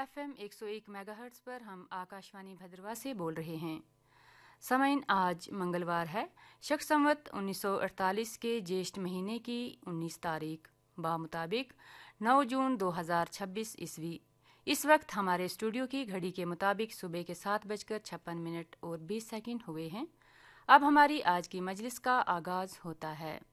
FM 101 megahertz पर हम आकाशवाणी भद्रवाह से बोल रहे हैं। समयन आज मंगलवार है, शक संवत 1948 के ज्येष्ठ महीने की 19 तारीख मुताबिक 9 जून 2026 ईस्वी। इस वक्त हमारे स्टूडियो की घड़ी के मुताबिक सुबह के 7:56 और 20 सेकंड हुए हैं। अब हमारी आज की मजलिस का आगाज़ होता है।